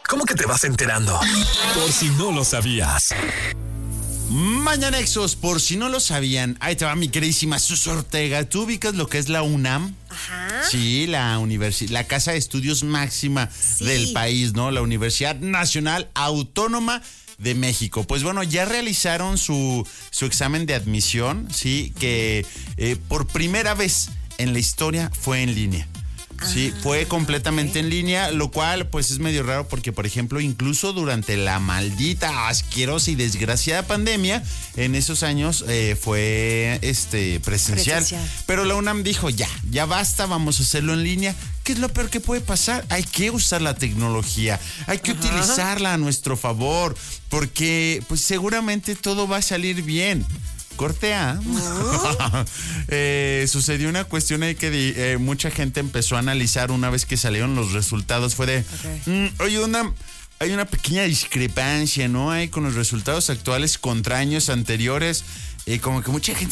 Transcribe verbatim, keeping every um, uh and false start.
¿Cómo que te vas enterando? Por si no lo sabías. Mañanexos, por si no lo sabían, ahí te va mi queridísima Sus Ortega. ¿Tú ubicas lo que es la UNAM? Ajá. Sí, la universidad, la casa de estudios máxima Sí. del país, ¿no? La Universidad Nacional Autónoma de México. Pues bueno, ya realizaron su, su examen de admisión, sí, que eh, por primera vez en la historia fue en línea. Sí, Ah, fue completamente ok. en línea, lo cual pues es medio raro porque, por ejemplo, incluso durante la maldita, asquerosa y desgraciada pandemia, en esos años eh, fue este presencial. Presencial. Pero la UNAM dijo, ya, ya basta, vamos a hacerlo en línea. ¿Qué es lo peor que puede pasar? Hay que usar la tecnología, hay que Ajá. utilizarla a nuestro favor, porque pues seguramente todo va a salir bien. Corte A. eh, sucedió una cuestión ahí que di- eh, mucha gente empezó a analizar una vez que salieron los resultados. Fue de, Ok. mm, oye, una, hay una pequeña discrepancia, ¿no? Hay con los resultados actuales contra años anteriores. Eh, como que mucha gente